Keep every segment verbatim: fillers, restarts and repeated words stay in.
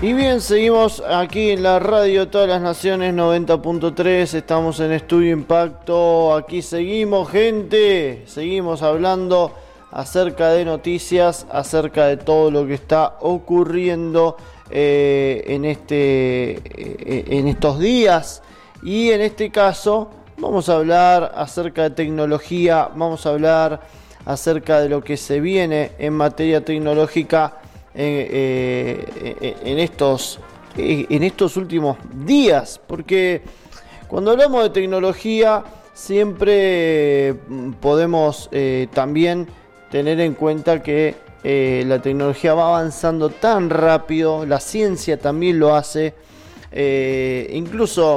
Y bien, seguimos aquí en la radio Todas las Naciones noventa punto tres, estamos en Estudio Impacto, aquí seguimos, gente, seguimos hablando acerca de noticias, acerca de todo lo que está ocurriendo eh, en, este, eh, en estos días, y en este caso vamos a hablar acerca de tecnología, vamos a hablar acerca de lo que se viene en materia tecnológica Eh, eh, en estos eh, en estos últimos días, porque cuando hablamos de tecnología siempre podemos eh, también tener en cuenta que eh, la tecnología va avanzando tan rápido, la ciencia también lo hace, eh, incluso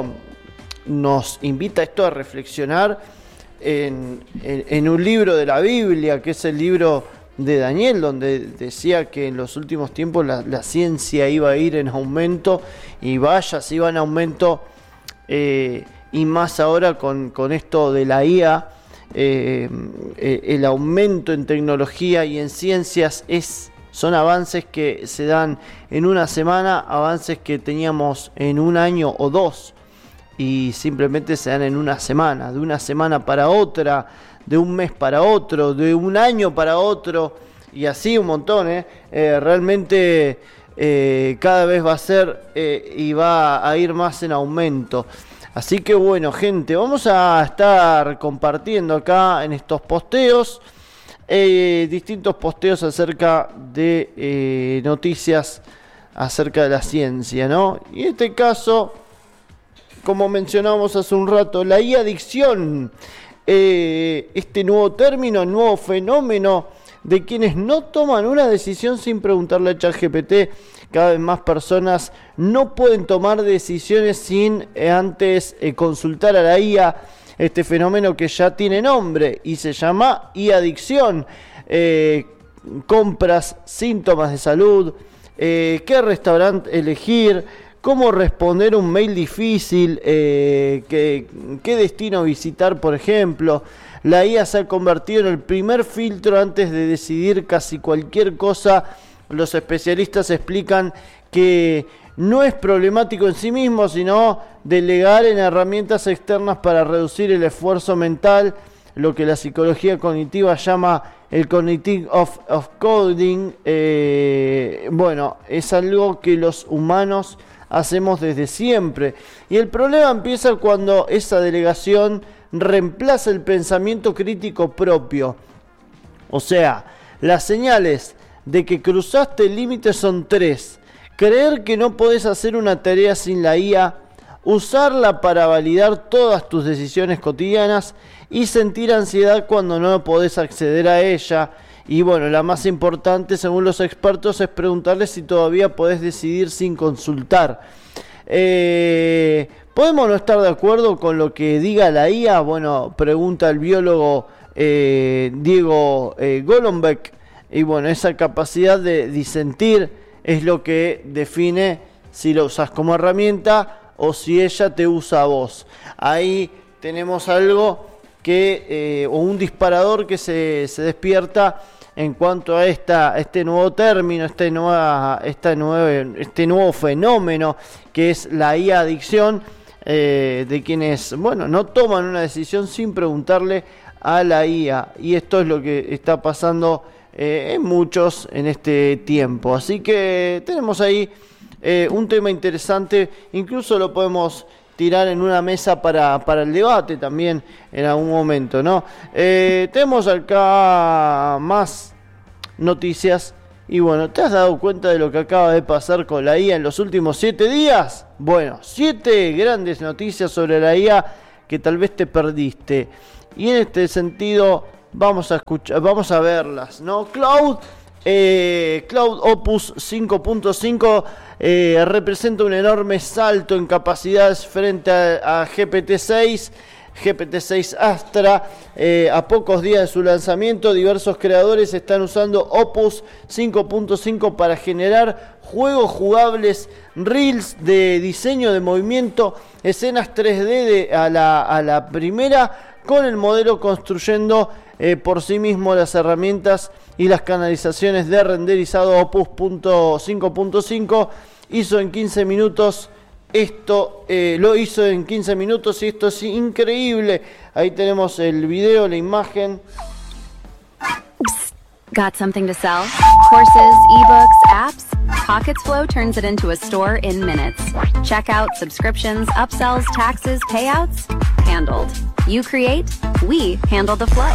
nos invita esto a reflexionar en, en, en un libro de la Biblia, que es el libro de Daniel, donde decía que en los últimos tiempos la, la ciencia iba a ir en aumento, y vaya, si iba en aumento, eh, y más ahora con, con esto de la I A, eh, eh, el aumento en tecnología y en ciencias es, son avances que se dan en una semana, avances que teníamos en un año o dos, y simplemente se dan en una semana, de una semana para otra, de un mes para otro, de un año para otro, y así un montón, ¿eh? Eh, realmente eh, cada vez va a ser eh, y va a ir más en aumento. Así que bueno, gente, vamos a estar compartiendo acá en estos posteos, eh, distintos posteos acerca de eh, noticias acerca de la ciencia, ¿no? Y en este caso, como mencionamos hace un rato, la e-adicción. Eh, este nuevo término, nuevo fenómeno de quienes no toman una decisión sin preguntarle a ChatGPT. Cada vez más personas no pueden tomar decisiones sin eh, antes eh, consultar a la I A. Este fenómeno que ya tiene nombre y se llama e-adicción. Eh, compras, síntomas de salud, eh, qué restaurante elegir, cómo responder un mail difícil, eh, qué, qué destino visitar, por ejemplo. La I A se ha convertido en el primer filtro antes de decidir casi cualquier cosa. Los especialistas explican que no es problemático en sí mismo, sino delegar en herramientas externas para reducir el esfuerzo mental, lo que la psicología cognitiva llama el cognitive of, of coding. Eh, bueno, es algo que los humanos hacemos desde siempre, y el problema empieza cuando esa delegación reemplaza el pensamiento crítico propio. O sea, las señales de que cruzaste el límite son tres: creer que no podés hacer una tarea sin la I A, usarla para validar todas tus decisiones cotidianas y sentir ansiedad cuando no podés acceder a ella. Y bueno, la más importante, según los expertos, es preguntarle si todavía podés decidir sin consultar. Eh, ¿Podemos no estar de acuerdo con lo que diga la I A? Bueno, pregunta el biólogo eh, Diego eh, Golombek. Y bueno, esa capacidad de disentir es lo que define si la usas como herramienta o si ella te usa a vos. Ahí tenemos algo que, eh, o un disparador que se, se despierta en cuanto a esta, este nuevo término, este, nueva, esta nueve, este nuevo fenómeno que es la e-adicción, eh, de quienes, bueno, no toman una decisión sin preguntarle a la I A. Y esto es lo que está pasando eh, en muchos en este tiempo. Así que tenemos ahí eh, un tema interesante, incluso lo podemos tirar en una mesa para, para el debate también en algún momento, ¿no? Eh, tenemos acá más noticias y bueno, ¿te has dado cuenta de lo que acaba de pasar con la I A en los últimos siete días? Bueno, siete grandes noticias sobre la I A que tal vez te perdiste, y en este sentido vamos a escuchar, vamos a verlas, ¿no? Cloud, eh, Cloud Opus cinco punto cinco Eh, representa un enorme salto en capacidades frente a, a G P T seis, G P T seis Astra. Eh, a pocos días de su lanzamiento, diversos creadores están usando Opus cinco punto cinco para generar juegos jugables, reels de diseño de movimiento, escenas tres D de, a, la, a la primera, con el modelo construyendo eh, por sí mismo las herramientas y las canalizaciones de renderizado Opus cinco punto cinco hizo en quince minutos esto, eh, lo hizo en quince minutos y esto es increíble. Ahí tenemos el video, la imagen. Got something to sell? Courses, ebooks, apps? Pocketsflow turns it into a store in minutes. Checkout, subscriptions, upsells, taxes, payouts? Handled. You create, we handle the flow.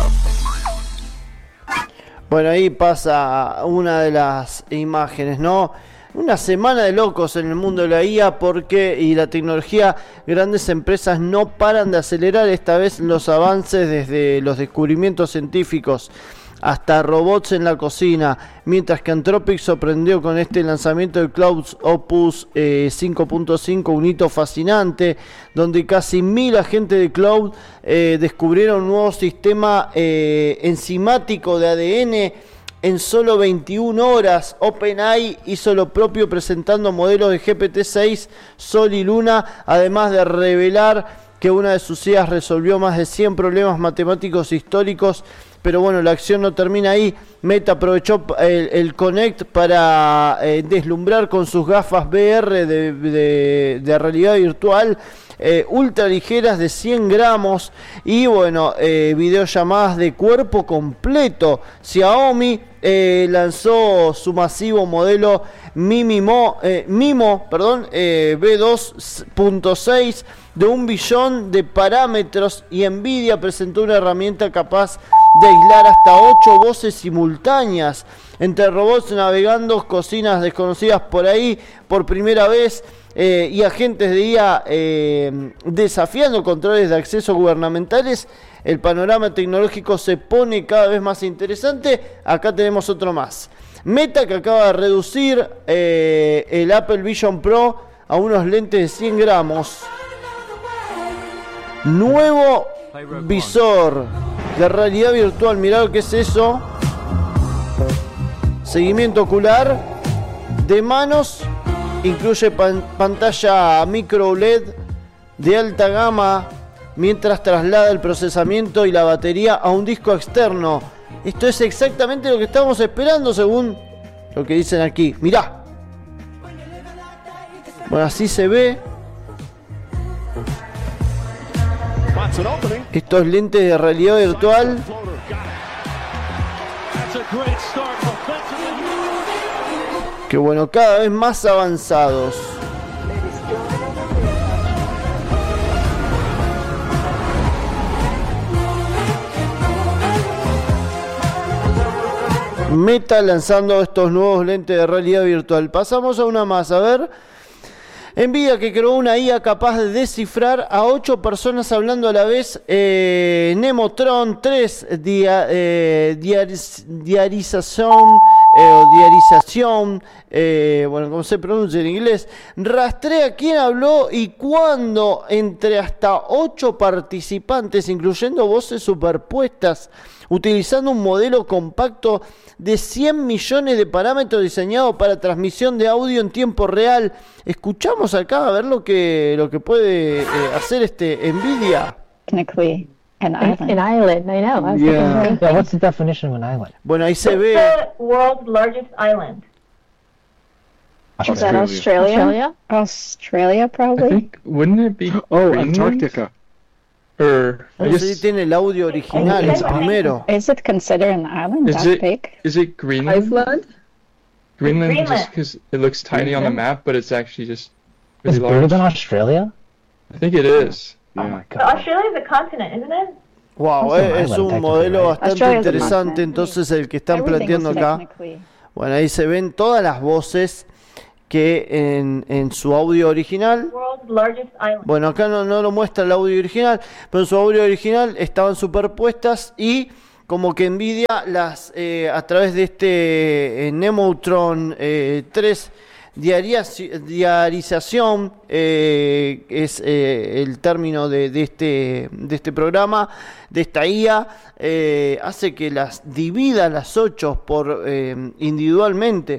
Bueno, ahí pasa una de las imágenes, ¿no? Una semana de locos en el mundo de la I A porque y la tecnología, grandes empresas no paran de acelerar esta vez los avances desde los descubrimientos científicos hasta robots en la cocina, mientras que Anthropic sorprendió con este lanzamiento del Cloud Opus eh, cinco punto cinco, un hito fascinante, donde casi mil agentes de Cloud eh, descubrieron un nuevo sistema eh, enzimático de A D N en solo veintiuna horas. OpenAI hizo lo propio presentando modelos de G P T seis, Sol y Luna, además de revelar que una de sus I As resolvió más de cien problemas matemáticos históricos. Pero bueno, la acción no termina ahí. Meta aprovechó el, el Connect para eh, deslumbrar con sus gafas V R de, de, de realidad virtual eh, ultra ligeras de cien gramos y bueno, eh, videollamadas de cuerpo completo. Xiaomi eh, lanzó su masivo modelo Mimimo, eh, Mimo perdón, eh, V dos punto seis de un billón de parámetros y Nvidia presentó una herramienta capaz de aislar hasta ocho voces simultáneas entre robots navegando cocinas desconocidas por ahí por primera vez eh, y agentes de I A eh, desafiando controles de acceso gubernamentales. El panorama tecnológico se pone cada vez más interesante. Acá tenemos otro más. Meta, que acaba de reducir eh, el Apple Vision Pro a unos lentes de cien gramos. Nuevo visor de realidad virtual, mirá lo que es eso. Seguimiento ocular de manos, incluye pan, pantalla micro O L E D de alta gama, mientras traslada el procesamiento y la batería a un disco externo. Esto es exactamente lo que estamos esperando según lo que dicen aquí. Mirá. Bueno, así se ve. Estos lentes de realidad virtual. Que bueno, cada vez más avanzados. Meta lanzando estos nuevos lentes de realidad virtual. Pasamos a una más, a ver. Nvidia, que creó una I A capaz de descifrar a ocho personas hablando a la vez. Eh, Nemotron tres, dia, eh, diariz, diarización, eh, o diarización, eh, bueno, como se pronuncia en inglés, rastrea quién habló y cuándo entre hasta ocho participantes, incluyendo voces superpuestas, utilizando un modelo compacto de cien millones de parámetros diseñado para transmisión de audio en tiempo real. Escuchamos acá a ver lo que lo que puede eh, hacer este Nvidia. Technically, an island. An island, I know. I was Yeah. thinking the same Yeah, thing. what's the definition of an island? Bueno, ahí se ve. What's the world's largest island? Is that Australia? Australia? Australia, I probably. think, wouldn't it be Oh, Greenland? Antarctica. Or I No sé si guess, tiene el audio original, el primero. Is it considered an island Is that it- big? is it Greenland? Iceland? Greenland, just Greenland. because it looks tiny on the map, but it's actually just It's really bigger large. than Australia? I think it is. Oh Yeah. my But god. Australia is a continent, isn't it? Wow, That's an eh, es island, un technically, modelo right? bastante Australia is a interesante, continent. entonces el que están Everything planteando is acá. technically- Bueno, ahí se ven todas las voces que en, en su audio original. World's largest island. Bueno, acá no, no lo muestra el audio original, pero en su audio original estaban superpuestas y como que Nvidia las eh, a través de este eh, Nemotron eh, tres diariaci- diarización, eh, es eh, el término de, de, este, de este programa, de esta I A, eh, hace que las divida las ocho por eh, individualmente.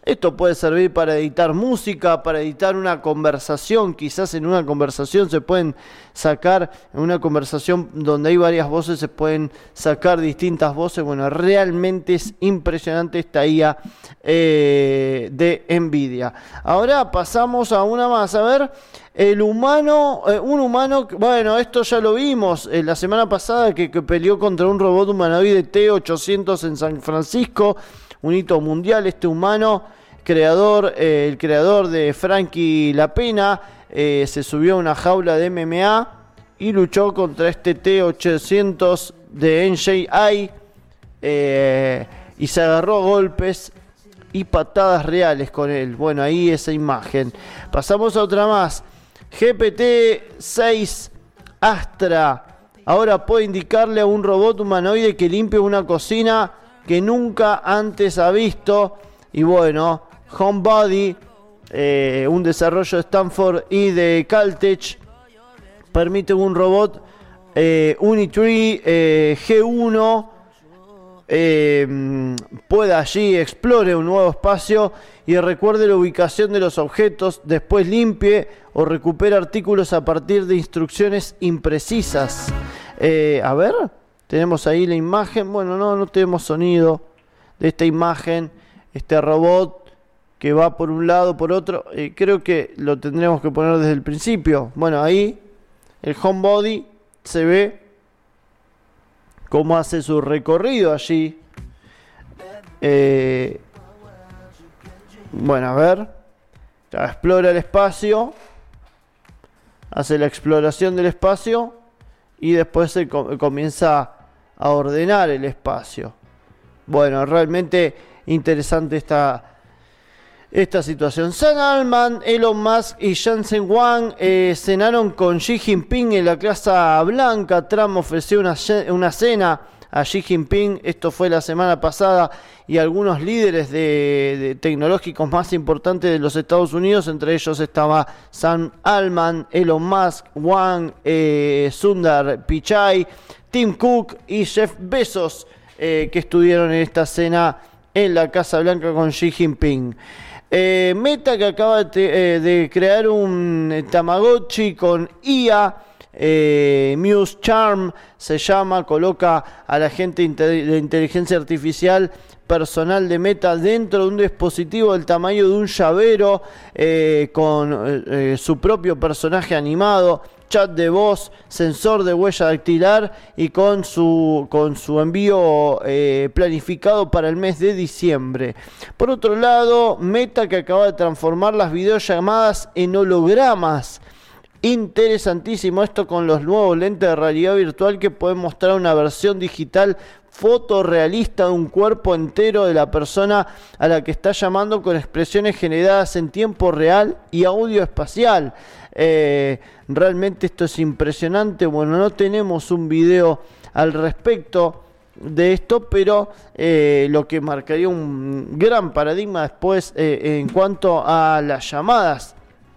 Esto puede servir para editar música, para editar una conversación. Quizás en una conversación se pueden sacar, en una conversación donde hay varias voces, se pueden sacar distintas voces. Bueno, realmente es impresionante esta I A eh, de Nvidia. Ahora pasamos a una más. A ver, el humano, eh, un humano, bueno, esto ya lo vimos eh, la semana pasada que, que peleó contra un robot humanoide T ochocientos en San Francisco. Un hito mundial. Este humano, creador, eh, el creador de Frankie La Pena, eh, se subió a una jaula de M M A y luchó contra este T ochocientos de N J I eh, y se agarró a golpes y patadas reales con él. Bueno, ahí esa imagen. Pasamos a otra más. G P T seis Astra ahora puede indicarle a un robot humanoide que limpie una cocina que nunca antes ha visto. Y bueno, HomeBuddy, eh, un desarrollo de Stanford y de Caltech, permite un robot eh, Unitree eh, G uno eh, pueda allí explore un nuevo espacio y recuerde la ubicación de los objetos, después limpie o recupere artículos a partir de instrucciones imprecisas. Eh, a ver, tenemos ahí la imagen. Bueno, no, no tenemos sonido de esta imagen. Este robot que va por un lado, por otro. Eh, creo que lo tendremos que poner desde el principio. Bueno, ahí el HomeBuddy se ve cómo hace su recorrido allí. Eh, bueno, a ver. Ya, explora el espacio. Hace la exploración del espacio. Y después se com- comienza a ordenar el espacio. Bueno, realmente interesante esta, esta situación. Sam Altman, Elon Musk y Jensen Huang eh, cenaron con Xi Jinping en la Casa Blanca. Trump ofreció una, una cena a Xi Jinping, esto fue la semana pasada, y algunos líderes de, de tecnológicos más importantes de los Estados Unidos. Entre ellos estaba Sam Altman, Elon Musk, Huang, eh, Sundar Pichai, Tim Cook y Jeff Bezos, eh, que estuvieron en esta cena en la Casa Blanca con Xi Jinping. Eh, Meta, que acaba de, eh, de crear un eh, Tamagotchi con I A, eh, Muse Charm se llama, coloca a la gente de inteligencia artificial personal de Meta dentro de un dispositivo del tamaño de un llavero, eh, con eh, su propio personaje animado, chat de voz, sensor de huella dactilar y con su, con su envío eh, planificado para el mes de diciembre. Por otro lado, Meta, que acaba de transformar las videollamadas en hologramas. Interesantísimo esto con los nuevos lentes de realidad virtual que pueden mostrar una versión digital fotorrealista de un cuerpo entero de la persona a la que está llamando, con expresiones generadas en tiempo real y audio espacial. Eh, realmente esto es impresionante. Bueno, no tenemos un video al respecto de esto, pero eh, lo que marcaría un gran paradigma después eh, en cuanto a las llamadas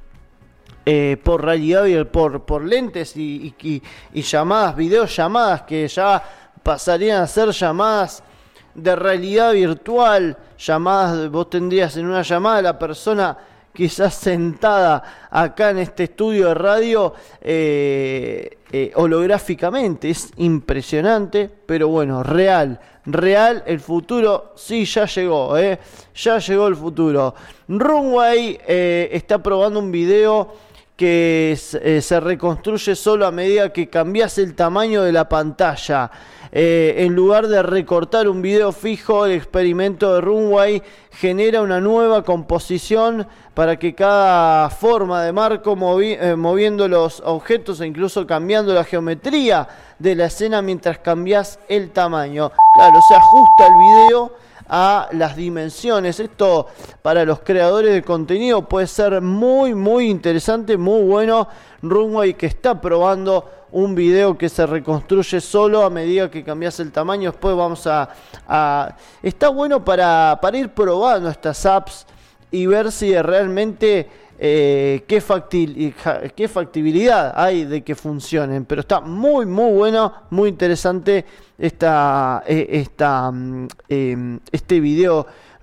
Eh, por realidad, por, por lentes y, y, y llamadas, videollamadas que ya pasarían a ser llamadas de realidad virtual. Llamadas, vos tendrías en una llamada a la persona quizás sentada acá en este estudio de radio eh, eh, holográficamente. Es impresionante, pero bueno, real. Real, el futuro sí ya llegó, eh. ya llegó el futuro. Runway eh, está probando un video que eh, se reconstruye solo a medida que cambias el tamaño de la pantalla. Eh, en lugar de recortar un video fijo, el experimento de Runway genera una nueva composición para que cada forma de marco, movi eh, moviendo los objetos e incluso cambiando la geometría de la escena mientras cambias el tamaño. Claro, se ajusta el video a las dimensiones. Esto para los creadores de contenido puede ser muy muy interesante, muy bueno. Runway, que está probando un video que se reconstruye solo a medida que cambias el tamaño. Después vamos a, a está bueno para, para ir probando estas apps y ver si realmente eh, qué, factil, qué factibilidad hay de que funcionen. Pero está muy muy bueno, muy interesante esta, esta, eh, este video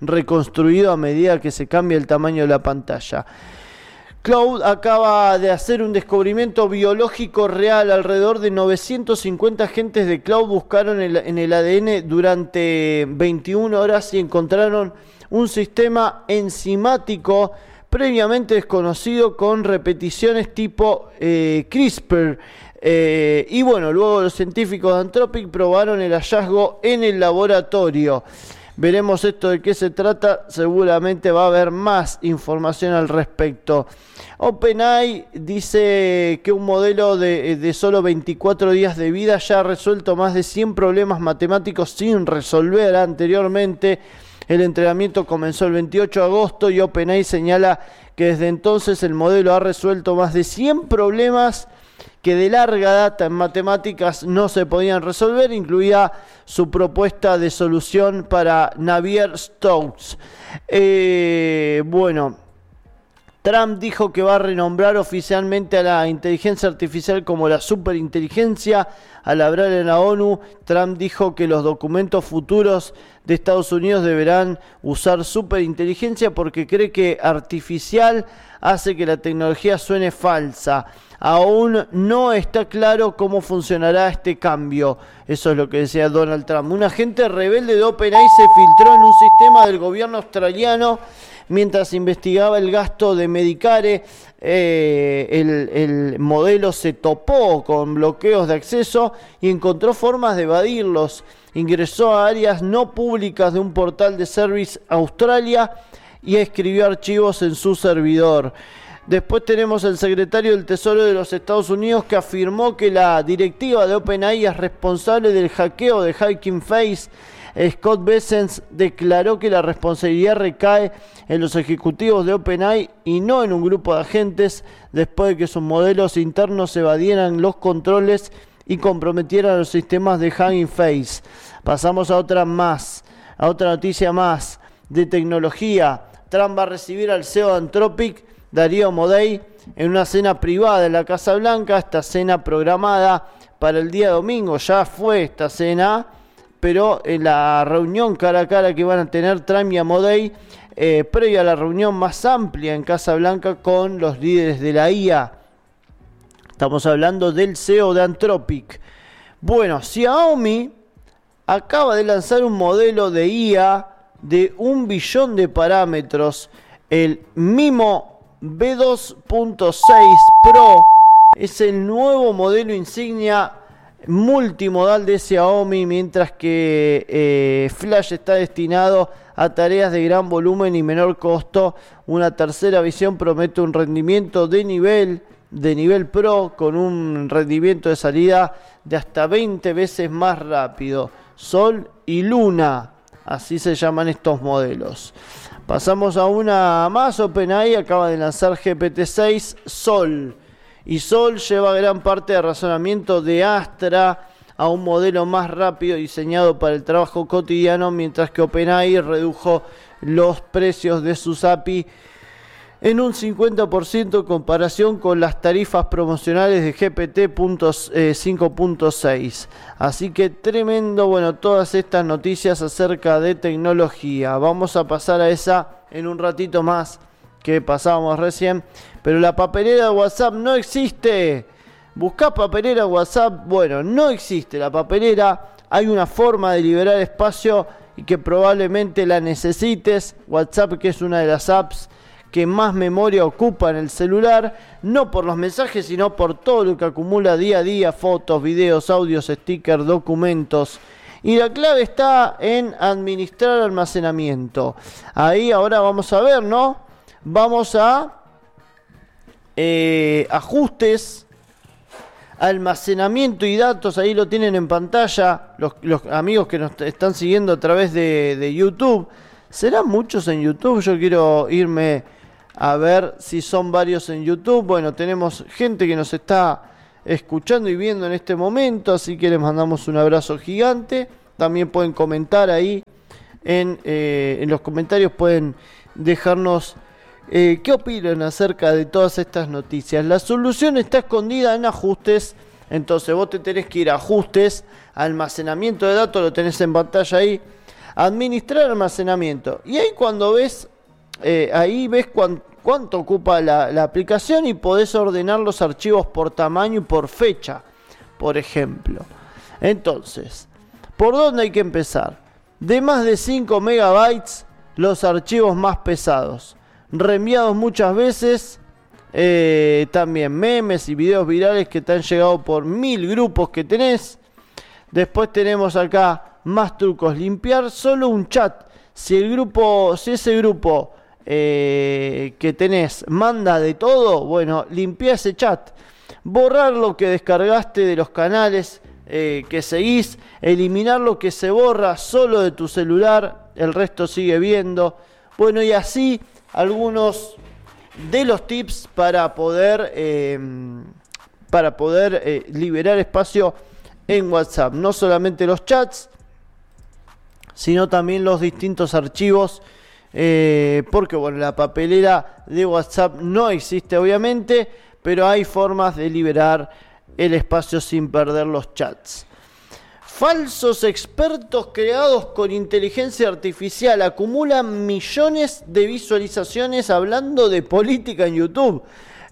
reconstruido a medida que se cambia el tamaño de la pantalla. Cloud acaba de hacer un descubrimiento biológico real. Alrededor de novecientos cincuenta agentes de Cloud buscaron el, en el A D N durante veintiuna horas y encontraron un sistema enzimático previamente desconocido con repeticiones tipo eh, CRISPR. Eh, y bueno, luego los científicos de Anthropic probaron el hallazgo en el laboratorio. Veremos esto de qué se trata, seguramente va a haber más información al respecto. OpenAI dice que un modelo de, de solo veinticuatro días de vida ya ha resuelto más de cien problemas matemáticos sin resolver anteriormente. El entrenamiento comenzó el veintiocho de agosto y OpenAI señala que desde entonces el modelo ha resuelto más de cien problemas que de larga data en matemáticas no se podían resolver, incluida su propuesta de solución para Navier-Stokes. Eh, bueno, Trump dijo que va a renombrar oficialmente a la inteligencia artificial como la superinteligencia. Al hablar en la ONU, Trump dijo que los documentos futuros de Estados Unidos deberán usar superinteligencia porque cree que artificial hace que la tecnología suene falsa. Aún no está claro cómo funcionará este cambio. Eso es lo que decía Donald Trump. Un agente rebelde de OpenAI se filtró en un sistema del gobierno australiano mientras investigaba el gasto de Medicare. Eh, el, el modelo se topó con bloqueos de acceso y encontró formas de evadirlos. Ingresó a áreas no públicas de un portal de Service Australia y escribió archivos en su servidor. Después tenemos el secretario del Tesoro de los Estados Unidos que afirmó que la directiva de OpenAI es responsable del hackeo de Hugging Face. Scott Bessent declaró que la responsabilidad recae en los ejecutivos de OpenAI y no en un grupo de agentes, después de que sus modelos internos evadieran los controles y comprometieran los sistemas de Hugging Face. Pasamos a otra más, a otra noticia más de tecnología. Trump va a recibir al C E O de Anthropic, Darío Modei, en una cena privada en la Casa Blanca. Esta cena programada para el día domingo, ya fue esta cena, pero en la reunión cara a cara que van a tener Trump y Modei, eh, previa a la reunión más amplia en Casa Blanca con los líderes de la I A. Estamos hablando del C E O de Anthropic. Bueno, Xiaomi acaba de lanzar un modelo de I A de un billón de parámetros, el Mimo B dos punto seis Pro. Es el nuevo modelo insignia multimodal de Xiaomi, mientras que eh, Flash está destinado a tareas de gran volumen y menor costo. Una tercera visión promete un rendimiento de nivel de nivel Pro con un rendimiento de salida de hasta veinte veces más rápido. Sol y Luna, así se llaman estos modelos. Pasamos a una más. OpenAI acaba de lanzar G P T seis Sol. Y Sol lleva gran parte de razonamiento de Astra a un modelo más rápido diseñado para el trabajo cotidiano, mientras que OpenAI redujo los precios de sus A P I en un cincuenta por ciento en comparación con las tarifas promocionales de G P T cinco punto seis. Así que tremendo, bueno, todas estas noticias acerca de tecnología. Vamos a pasar a esa en un ratito más que pasábamos recién. Pero la papelera de WhatsApp no existe. Buscá papelera WhatsApp. Bueno, no existe la papelera. Hay una forma de liberar espacio y que probablemente la necesites. WhatsApp, que es una de las apps que más memoria ocupa en el celular, no por los mensajes, sino por todo lo que acumula día a día: fotos, videos, audios, stickers, documentos. Y la clave está en administrar almacenamiento. Ahí ahora vamos a ver, ¿no? Vamos a eh, ajustes, almacenamiento y datos. Ahí lo tienen en pantalla los, los amigos que nos están siguiendo a través de, de YouTube. ¿Serán muchos en YouTube? Yo quiero irme a ver si son varios en YouTube. Bueno, tenemos gente que nos está escuchando y viendo en este momento, así que les mandamos un abrazo gigante. También pueden comentar ahí en, eh, en los comentarios, pueden dejarnos eh, qué opinan acerca de todas estas noticias. La solución está escondida en ajustes. Entonces vos te tenés que ir a ajustes, almacenamiento de datos, lo tenés en pantalla ahí. administrar almacenamiento. Y ahí cuando ves, eh, ahí ves cuán, cuánto ocupa la, la aplicación y podés ordenar los archivos por tamaño y por fecha, por ejemplo. Entonces, ¿por dónde hay que empezar? De más de cinco megabytes, los archivos más pesados, reenviados muchas veces, eh, también memes y videos virales que te han llegado por mil grupos que tenés. Después tenemos acá más trucos, limpiar solo un chat. Si el grupo, si ese grupo eh, que tenés manda de todo, bueno, limpia ese chat. Borrar lo que descargaste de los canales eh, que seguís, eliminar lo que se borra solo de tu celular, el resto sigue viendo. Bueno, y así algunos de los tips para poder eh, para poder eh, liberar espacio en WhatsApp. No solamente los chats, sino también los distintos archivos, eh, porque bueno, la papelera de WhatsApp no existe obviamente, pero hay formas de liberar el espacio sin perder los chats. Falsos expertos creados con inteligencia artificial acumulan millones de visualizaciones hablando de política en YouTube.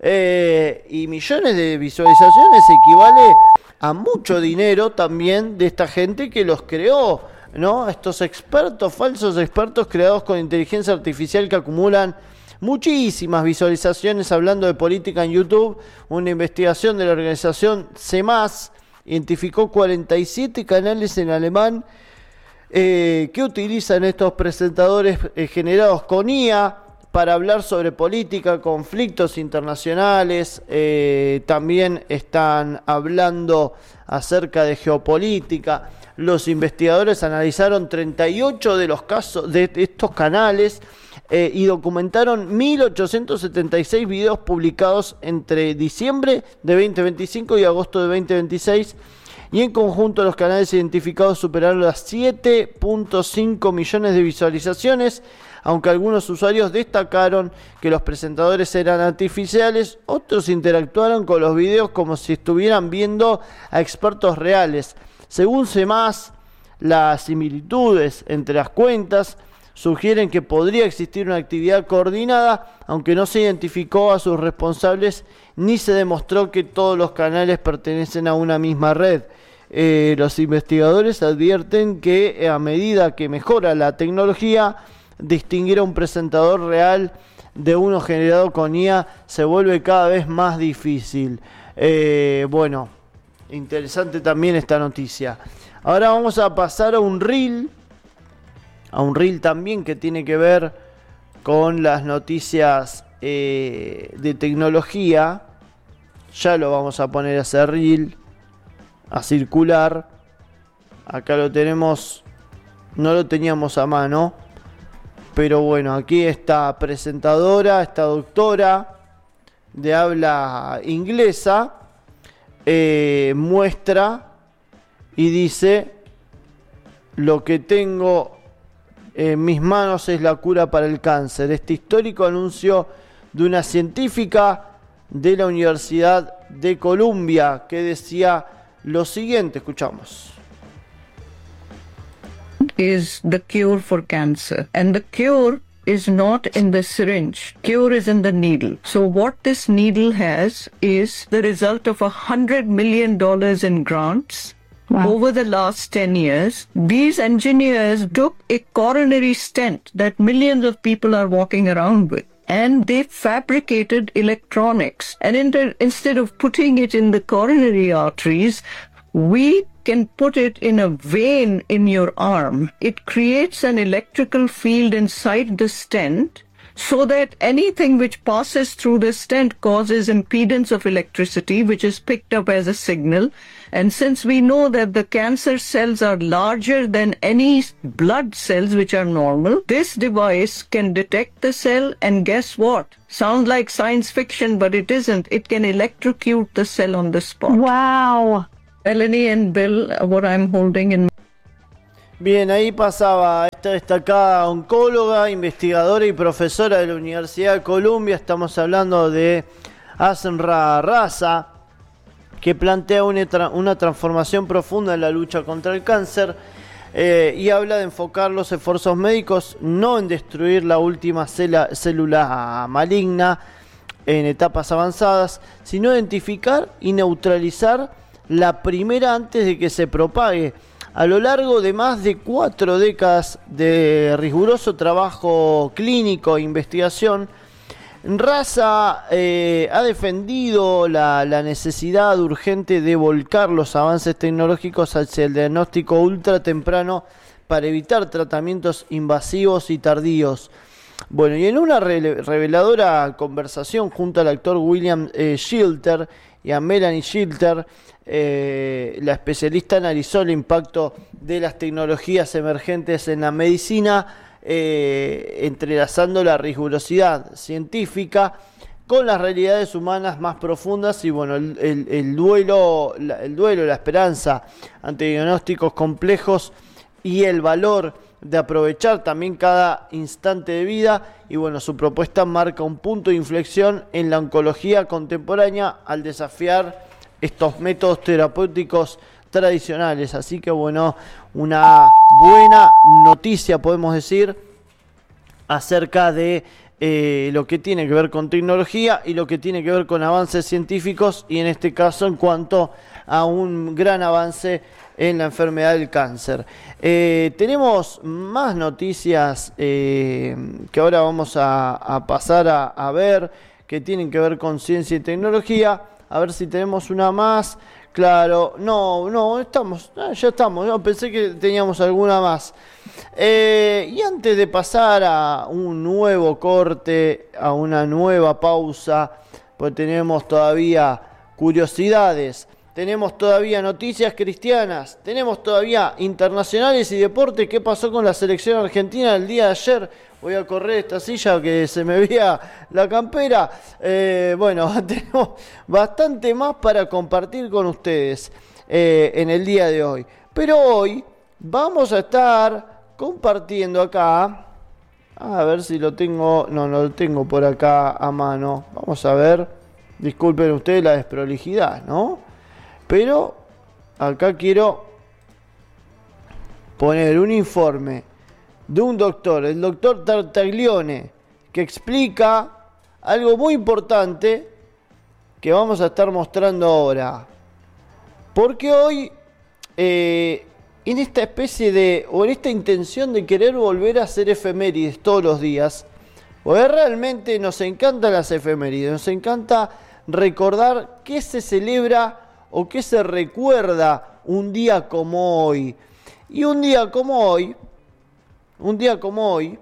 Eh, y millones de visualizaciones equivale a mucho dinero también de esta gente que los creó, ¿no? Estos expertos, falsos expertos creados con inteligencia artificial que acumulan muchísimas visualizaciones hablando de política en YouTube. Una investigación de la organización C E M A S identificó cuarenta y siete canales en alemán eh, que utilizan estos presentadores eh, generados con I A para hablar sobre política, conflictos internacionales. Eh, también están hablando acerca de geopolítica. Los investigadores analizaron treinta y ocho de los casos de estos canales eh, y documentaron mil ochocientos setenta y seis videos publicados entre diciembre de veinte veinticinco y agosto de veinte veintiséis. Y en conjunto los canales identificados superaron las siete punto cinco millones de visualizaciones, aunque algunos usuarios destacaron que los presentadores eran artificiales, otros interactuaron con los videos como si estuvieran viendo a expertos reales. Según C E M A S, las similitudes entre las cuentas sugieren que podría existir una actividad coordinada, aunque no se identificó a sus responsables ni se demostró que todos los canales pertenecen a una misma red. Eh, los investigadores advierten que a medida que mejora la tecnología, distinguir a un presentador real de uno generado con I A se vuelve cada vez más difícil. Eh, bueno, interesante también esta noticia. Ahora vamos a pasar a un reel, a un reel también que tiene que ver con las noticias eh, de tecnología. Ya lo vamos a poner a ese reel a circular. Acá lo tenemos, no lo teníamos a mano, pero bueno, aquí esta presentadora, esta doctora de habla inglesa eh, muestra y dice: lo que tengo en mis manos es la cura para el cáncer. Este histórico anuncio de una científica de la Universidad de Columbia que decía lo siguiente, escuchamos. Is the cure for cancer, and the cure is not in the syringe. Cure is in the needle. So what this needle has is the result of a hundred million dollars in grants. Wow. Over the last ten years, these engineers took a coronary stent that millions of people are walking around with, and they fabricated electronics. And in the, instead of putting it in the coronary arteries, we can put it in a vein in your arm. It creates an electrical field inside the stent so that anything which passes through the stent causes impedance of electricity, which is picked up as a signal. And since we know that the cancer cells are larger than any blood cells which are normal, this device can detect the cell, and guess what? Sounds like science fiction, but it isn't. It can electrocute the cell on the spot. Wow. Melanie and Bill, what I'm holding in. Bien, ahí pasaba esta destacada oncóloga, investigadora y profesora de la Universidad de Columbia. Estamos hablando de Azra Raza, que plantea una, tra una transformación profunda en la lucha contra el cáncer. Eh, y habla de enfocar los esfuerzos médicos no en destruir la última cela, célula maligna en etapas avanzadas, sino identificar y neutralizar la primera antes de que se propague. A lo largo de más de cuatro décadas de riguroso trabajo clínico e investigación, Raza eh, ha defendido la, la necesidad urgente de volcar los avances tecnológicos hacia el diagnóstico ultra temprano para evitar tratamientos invasivos y tardíos. Bueno, y en una re reveladora conversación junto al actor William eh, Shilter y a Melanie Shilter, eh, la especialista analizó el impacto de las tecnologías emergentes en la medicina, Eh, entrelazando la rigurosidad científica con las realidades humanas más profundas y bueno, el, el, el duelo, la, el duelo, la esperanza ante diagnósticos complejos y el valor de aprovechar también cada instante de vida. Y bueno, su propuesta marca un punto de inflexión en la oncología contemporánea al desafiar estos métodos terapéuticos tradicionales. Así que bueno, una buena noticia podemos decir acerca de eh, lo que tiene que ver con tecnología y lo que tiene que ver con avances científicos, y en este caso en cuanto a un gran avance en la enfermedad del cáncer. Eh, tenemos más noticias eh, que ahora vamos a, a pasar a, a ver, que tienen que ver con ciencia y tecnología. A ver si tenemos una más. Claro, no, no, estamos, ya estamos, no, pensé que teníamos alguna más. Eh, y antes de pasar a un nuevo corte, a una nueva pausa, pues tenemos todavía curiosidades, tenemos todavía noticias cristianas, tenemos todavía internacionales y deportes. ¿Qué pasó con la selección argentina el día de ayer? Voy a correr esta silla que se me veía la campera. Eh, bueno, tenemos bastante más para compartir con ustedes eh, en el día de hoy. Pero hoy vamos a estar compartiendo acá. A ver si lo tengo. No, no lo tengo por acá a mano. Vamos a ver. Disculpen ustedes la desprolijidad, ¿no? Pero acá quiero poner un informe de un doctor, el doctor Tartaglione, que explica algo muy importante que vamos a estar mostrando ahora. Porque hoy, eh, en esta especie de, o en esta intención de querer volver a hacer efemérides todos los días, porque realmente nos encantan las efemérides, nos encanta recordar qué se celebra o qué se recuerda un día como hoy. Y un día como hoy, Un día como hoy,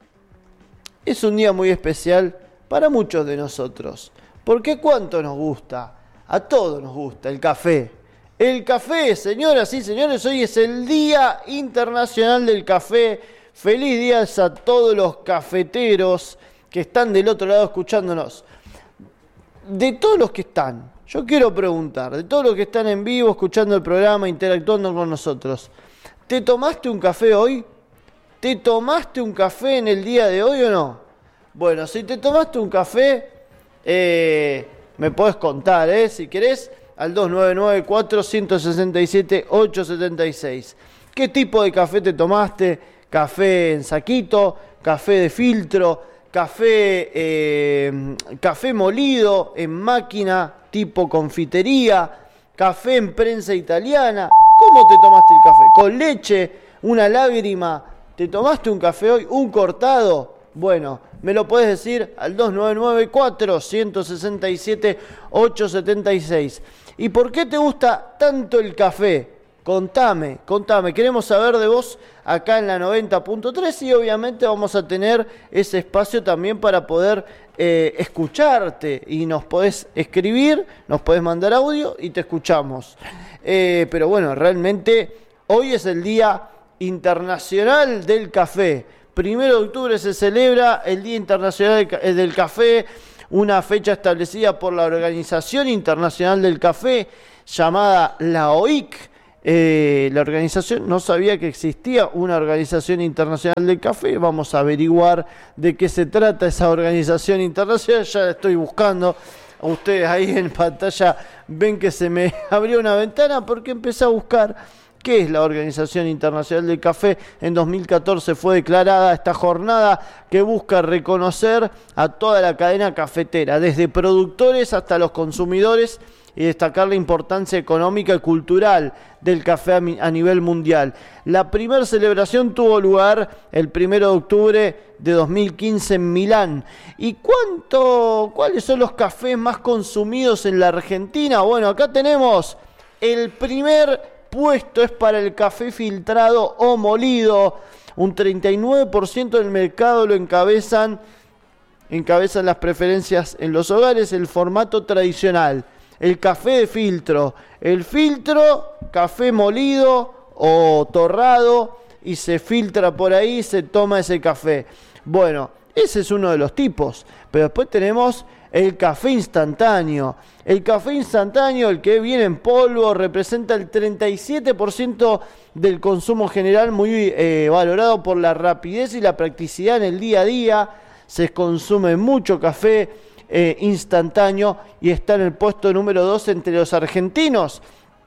es un día muy especial para muchos de nosotros. Porque ¿cuánto nos gusta? A todos nos gusta el café. El café, señoras y señores, hoy es el Día Internacional del Café. Feliz día a todos los cafeteros que están del otro lado escuchándonos. De todos los que están, yo quiero preguntar, de todos los que están en vivo escuchando el programa, interactuando con nosotros, ¿te tomaste un café hoy? ¿Te tomaste un café en el día de hoy o no? Bueno, si te tomaste un café, eh, me podés contar, ¿eh? Si querés, al dos nueve nueve, cuatro seis siete, ocho siete seis. ¿Qué tipo de café te tomaste? ¿Café en saquito? ¿Café de filtro? ¿Café, eh, café molido en máquina tipo confitería? ¿Café en prensa italiana? ¿Cómo te tomaste el café? ¿Con leche? ¿Una lágrima? ¿Te tomaste un café hoy? ¿Un cortado? Bueno, me lo podés decir al dos nueve nueve, cuatro seis siete, ocho siete seis. ¿Y por qué te gusta tanto el café? Contame, contame. Queremos saber de vos acá en la noventa punto tres y obviamente vamos a tener ese espacio también para poder eh, escucharte. Y nos podés escribir, nos podés mandar audio y te escuchamos. Eh, pero bueno, realmente hoy es el Día Internacional del Café. Primero de octubre se celebra el Día Internacional del Café, una fecha establecida por la Organización Internacional del Café, llamada la O I C. Eh, la organización, no sabía que existía una Organización Internacional del Café. Vamos a averiguar de qué se trata esa organización internacional. Ya la estoy buscando. Ustedes ahí en pantalla ven que se me abrió una ventana porque empecé a buscar ¿Qué es la Organización Internacional del Café? En dos mil catorce fue declarada esta jornada que busca reconocer a toda la cadena cafetera, desde productores hasta los consumidores, y destacar la importancia económica y cultural del café a nivel mundial. La primera celebración tuvo lugar el primero de octubre de dos mil quince en Milán. ¿Y cuánto, cuáles son los cafés más consumidos en la Argentina? Bueno, acá tenemos el primer puesto, es para el café filtrado o molido. Un treinta y nueve por ciento del mercado lo encabezan, encabezan las preferencias en los hogares, el formato tradicional. El café de filtro, el filtro, café molido o torrado, y se filtra por ahí, se toma ese café. Bueno, ese es uno de los tipos, pero después tenemos el café instantáneo. El café instantáneo, el que viene en polvo, representa el treinta y siete por ciento del consumo general, muy eh, valorado por la rapidez y la practicidad en el día a día. Se consume mucho café Eh, instantáneo y está en el puesto número dos entre los argentinos.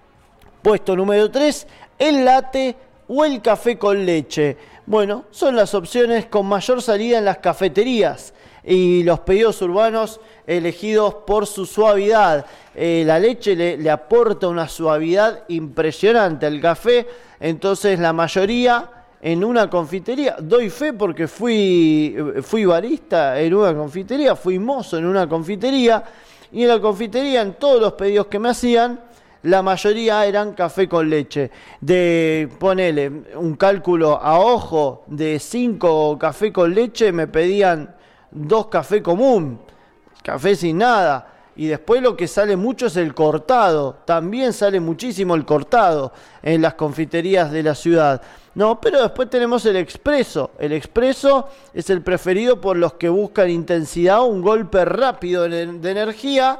Puesto número tres, el latte o el café con leche. Bueno, son las opciones con mayor salida en las cafeterías y los pedidos urbanos elegidos por su suavidad. Eh, la leche le, le aporta una suavidad impresionante al café, entonces la mayoría en una confitería, doy fe porque fui, fui barista en una confitería, fui mozo en una confitería, y en la confitería, en todos los pedidos que me hacían, la mayoría eran café con leche. De, ponele, un cálculo a ojo, de cinco café con leche me pedían dos café común, café sin nada. Y después lo que sale mucho es el cortado. También sale muchísimo el cortado en las confiterías de la ciudad. No, pero después tenemos el expreso. El expreso es el preferido por los que buscan intensidad, un golpe rápido de, de energía.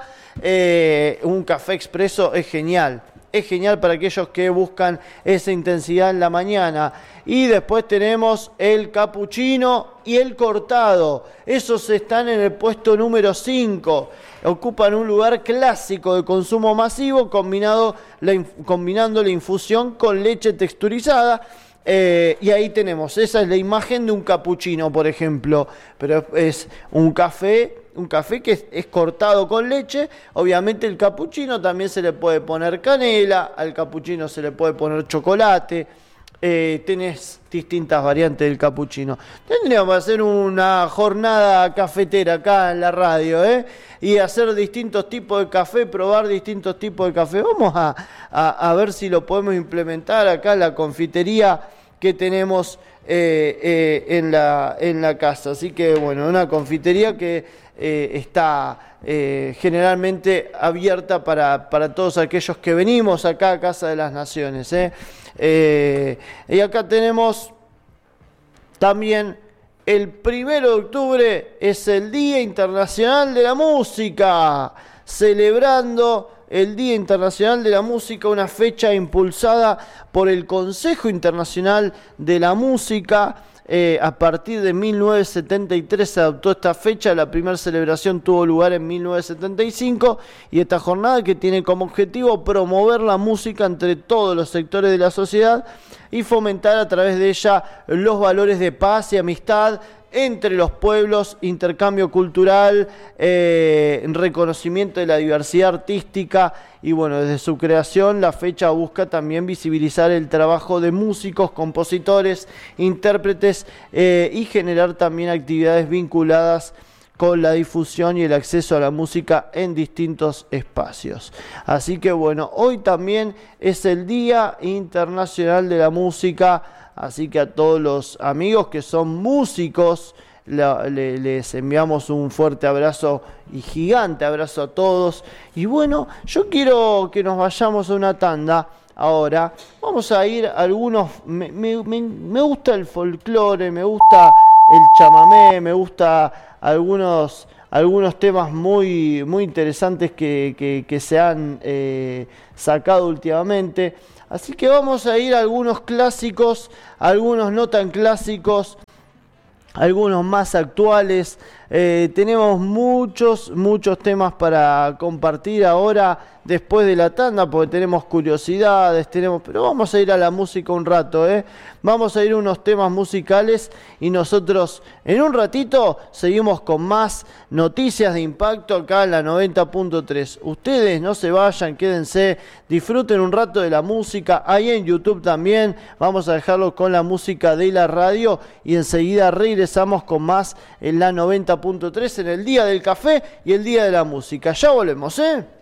Eh, un café expreso es genial. Es genial para aquellos que buscan esa intensidad en la mañana. Y después tenemos el cappuccino y el cortado. Esos están en el puesto número cinco. Ocupan un lugar clásico de consumo masivo, combinado la, combinando la infusión con leche texturizada. Eh, y ahí tenemos, esa es la imagen de un cappuccino, por ejemplo. Pero es un café... Un café que es, es cortado con leche. Obviamente el cappuccino también se le puede poner canela, al cappuccino se le puede poner chocolate. Eh, tenés distintas variantes del cappuccino. Tendríamos que hacer una jornada cafetera acá en la radio, ¿eh? Y hacer distintos tipos de café, probar distintos tipos de café. Vamos a, a, a ver si lo podemos implementar acá en la confitería que tenemos eh, eh, en, la, en la casa. Así que bueno, una confitería que Eh, está eh, generalmente abierta para, para todos aquellos que venimos acá a Casa de las Naciones. ¿eh? Eh, y acá tenemos también el primero de octubre, es el Día Internacional de la Música, celebrando el Día Internacional de la Música, una fecha impulsada por el Consejo Internacional de la Música. Eh, a partir de mil novecientos setenta y tres se adoptó esta fecha. La primera celebración tuvo lugar en mil novecientos setenta y cinco, y esta jornada, que tiene como objetivo promover la música entre todos los sectores de la sociedad y fomentar a través de ella los valores de paz y amistad entre los pueblos, intercambio cultural, eh, reconocimiento de la diversidad artística. Y bueno, desde su creación la fecha busca también visibilizar el trabajo de músicos, compositores, intérpretes eh, y generar también actividades vinculadas con la difusión y el acceso a la música en distintos espacios. Así que bueno, hoy también es el Día Internacional de la Música. Así que a todos los amigos que son músicos, la, le, les enviamos un fuerte abrazo y gigante abrazo a todos. Y bueno, yo quiero que nos vayamos a una tanda ahora. Vamos a ir a algunos... Me, me, me, me gusta el folclore, me gusta el chamamé, me gusta algunos... algunos temas muy, muy interesantes que, que, que se han eh, sacado últimamente. Así que vamos a ir a algunos clásicos, algunos no tan clásicos, algunos más actuales. Eh, tenemos muchos, muchos temas para compartir ahora después de la tanda, porque tenemos curiosidades, tenemos, pero vamos a ir a la música un rato, ¿eh? Vamos a ir a unos temas musicales y nosotros en un ratito seguimos con más noticias de impacto acá en la noventa punto tres. Ustedes no se vayan, quédense, disfruten un rato de la música, ahí en YouTube también, vamos a dejarlo con la música de la radio y enseguida regresamos con más en la noventa punto tres en el Día del Café y el Día de la Música. Ya volvemos, ¿eh?